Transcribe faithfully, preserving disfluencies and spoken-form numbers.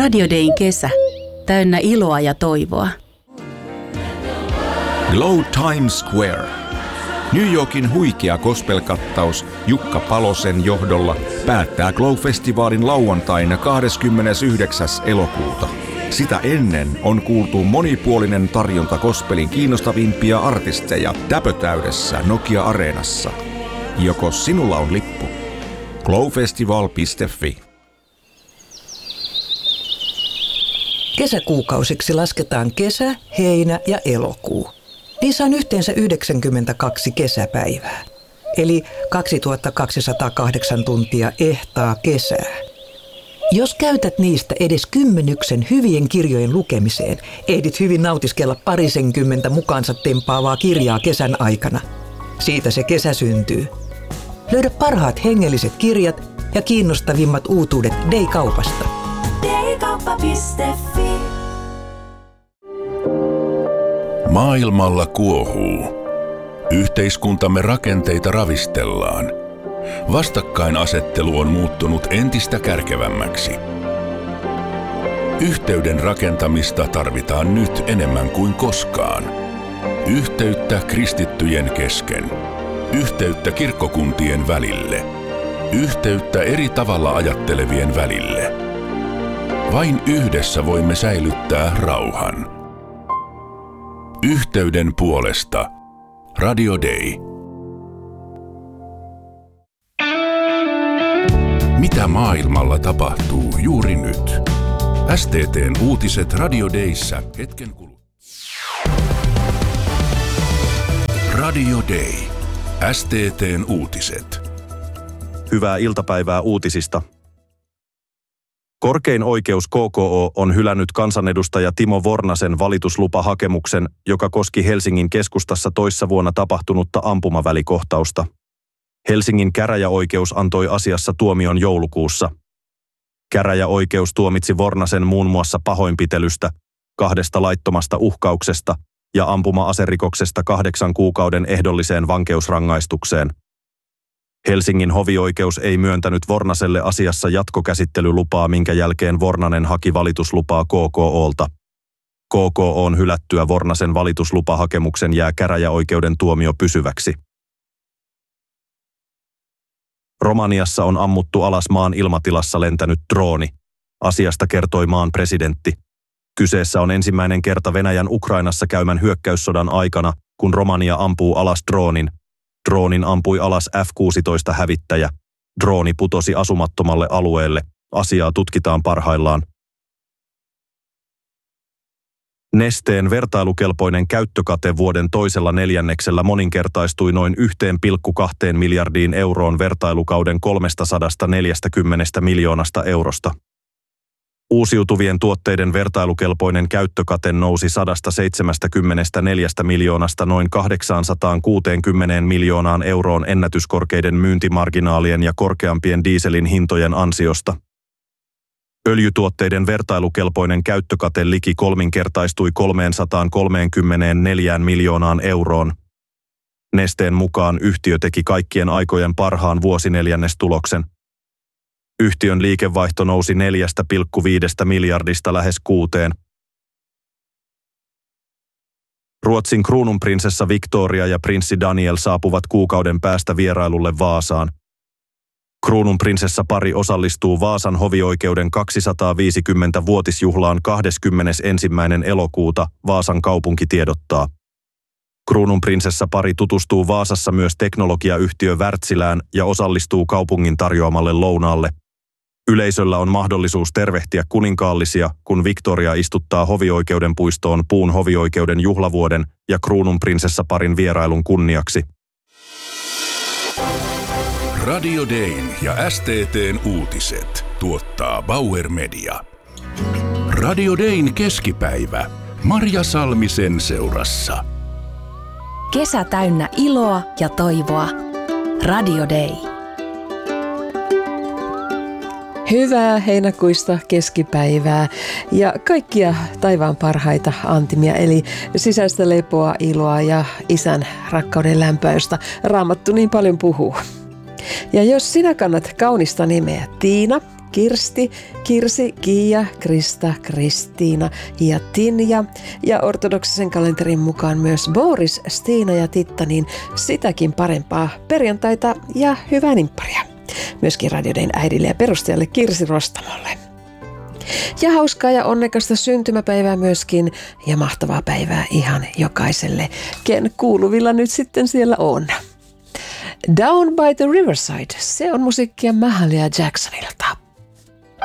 Radio Dayn kesä. Täynnä iloa ja toivoa. Glow Times Square. New Yorkin huikea gospel-kattaus Jukka Palosen johdolla päättää Glow-festivaalin lauantaina kahdeskymmenesyhdeksäs elokuuta. Sitä ennen on kuultu monipuolinen tarjonta gospelin kiinnostavimpia artisteja täpötäydessä Nokia-areenassa. Joko sinulla on lippu? glowfestival piste fi. Kesäkuukausiksi lasketaan kesä, heinä ja elokuu. Niissä on yhteensä yhdeksänkymmentäkaksi kesäpäivää, eli kaksituhattakaksisataakahdeksan tuntia ehtaa kesää. Jos käytät niistä edes kymmenyksen hyvien kirjojen lukemiseen, ehdit hyvin nautiskella parisenkymmentä mukaansa tempaavaa kirjaa kesän aikana. Siitä se kesä syntyy. Löydä parhaat hengelliset kirjat ja kiinnostavimmat uutuudet Day-kaupasta. daykauppa piste fi. Maailmalla kuohuu. Yhteiskuntamme rakenteita ravistellaan. Vastakkainasettelu on muuttunut entistä kärkevämmäksi. Yhteyden rakentamista tarvitaan nyt enemmän kuin koskaan. Yhteyttä kristittyjen kesken. Yhteyttä kirkkokuntien välille. Yhteyttä eri tavalla ajattelevien välille. Vain yhdessä voimme säilyttää rauhan. Yhteyden puolesta. Radio Day. Mitä maailmalla tapahtuu juuri nyt? S T T:n uutiset Radio Dayssä hetken kuluttua. Radio Day. S T T:n uutiset. Hyvää iltapäivää uutisista. Korkein oikeus K K O on hylännyt kansanedustaja Timo Vornasen valituslupahakemuksen, joka koski Helsingin keskustassa toissa vuonna tapahtunutta ampumavälikohtausta. Helsingin käräjäoikeus antoi asiassa tuomion joulukuussa. Käräjäoikeus tuomitsi Vornasen muun muassa pahoinpitelystä, kahdesta laittomasta uhkauksesta ja ampuma-aserikoksesta kahdeksan kuukauden ehdolliseen vankeusrangaistukseen. Helsingin hovioikeus ei myöntänyt Vornaselle asiassa jatkokäsittelylupaa, minkä jälkeen Vornanen haki valituslupaa K K O:lta. K K O:n hylättyä Vornasen valituslupahakemuksen jää käräjäoikeuden tuomio pysyväksi. Romaniassa on ammuttu alas maan ilmatilassa lentänyt drooni. Asiasta kertoi maan presidentti. Kyseessä on ensimmäinen kerta Venäjän Ukrainassa käymän hyökkäyssodan aikana, kun Romania ampuu alas droonin. Droonin ampui alas F kuusitoista hävittäjä. Drooni putosi asumattomalle alueelle. Asiaa tutkitaan parhaillaan. Nesteen vertailukelpoinen käyttökate vuoden toisella neljänneksellä moninkertaistui noin yksi pilkku kaksi miljardiin euroon vertailukauden kolmesataaneljäkymmentä miljoonasta eurosta. Uusiutuvien tuotteiden vertailukelpoinen käyttökate nousi sata seitsemänkymmentäneljä miljoonasta noin kahdeksansataakuusikymmentä miljoonaan euroon ennätyskorkeiden myyntimarginaalien ja korkeampien dieselin hintojen ansiosta. Öljytuotteiden vertailukelpoinen käyttökate liki kolminkertaistui kolmesataakolmekymmentäneljä miljoonaan euroon. Nesteen mukaan yhtiö teki kaikkien aikojen parhaan vuosineljännestuloksen. Yhtiön liikevaihto nousi neljästä pilkku viidestä miljardista lähes kuuteen. Ruotsin kruununprinsessa Victoria ja prinssi Daniel saapuvat kuukauden päästä vierailulle Vaasaan. Kruununprinsessa-pari osallistuu Vaasan hovioikeuden kaksisataaviisikymmentä-vuotisjuhlaan kahdeskymmenesensimmäinen elokuuta, Vaasan kaupunki tiedottaa. Kruununprinsessa-pari tutustuu Vaasassa myös teknologiayhtiö Wärtsilään ja osallistuu kaupungin tarjoamalle lounaalle. Yleisöllä on mahdollisuus tervehtiä kuninkaallisia, kun Victoria istuttaa hovioikeuden puistoon puun hovioikeuden juhlavuoden ja kruununprinsessa-parin vierailun kunniaksi. Radio Dayn ja S T T:n uutiset tuottaa Bauer Media. Radio Dayn keskipäivä Marja Salmisen seurassa. Kesä täynnä iloa ja toivoa. Radio Day. Hyvää heinäkuista keskipäivää ja kaikkia taivaan parhaita antimia, eli sisäistä lepoa, iloa ja isän rakkauden lämpöä, josta Raamattu niin paljon puhuu. Ja jos sinä kannat kaunista nimeä Tiina, Kirsti, Kirsi, Kiia, Krista, Kristiina ja Tinja. Ja ortodoksisen kalenterin mukaan myös Boris, Stiina ja Titta, niin sitäkin parempaa perjantaita ja hyvää nimpparia. Myöskin Radio Dayn äidille ja perustajalle Kirsi Rostamolle. Ja hauskaa ja onnekasta syntymäpäivää myöskin ja mahtavaa päivää ihan jokaiselle, ken kuuluvilla nyt sitten siellä on. Down by the Riverside, se on musiikkia Mahalia Jacksonilta.